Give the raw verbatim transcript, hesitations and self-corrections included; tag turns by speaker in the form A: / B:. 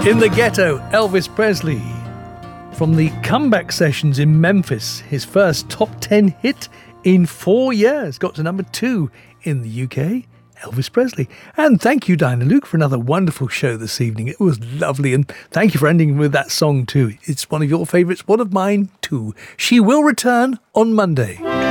A: In the Ghetto, Elvis Presley. From the comeback sessions in Memphis, his first top ten hit in four years. Got to number two in the U K, Elvis Presley. And thank you, Diana Luke, for another wonderful show this evening. It was lovely. And thank you for ending with that song too. It's one of your favourites, one of mine too. She will return on Monday.